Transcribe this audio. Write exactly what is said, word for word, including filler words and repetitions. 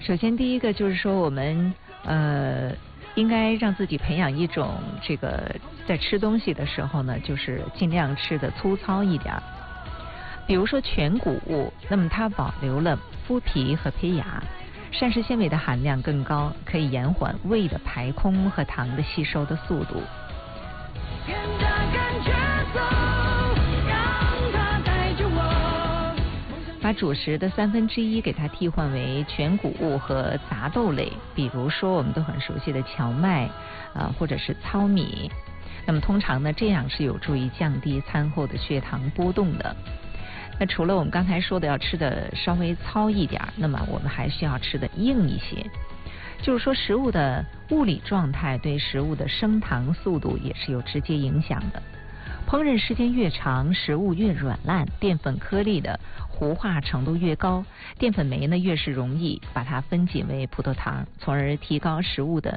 首先第一个就是说我们呃应该让自己培养一种这个在吃东西的时候呢，就是尽量吃的粗糙一点。比如说全谷物，那么它保留了麸皮和胚芽，膳食纤维的含量更高，可以延缓胃的排空和糖的吸收的速度。把主食的三分之一给它替换为全谷物和杂豆类，比如说我们都很熟悉的荞麦啊、呃，或者是糙米。那么通常呢，这样是有助于降低餐后的血糖波动的。那除了我们刚才说的要吃的稍微糙一点，那么我们还需要吃的硬一些。就是说食物的物理状态对食物的升糖速度也是有直接影响的。烹饪时间越长，食物越软烂，淀粉颗粒的糊化程度越高，淀粉酶呢越是容易把它分解为葡萄糖，从而提高食物的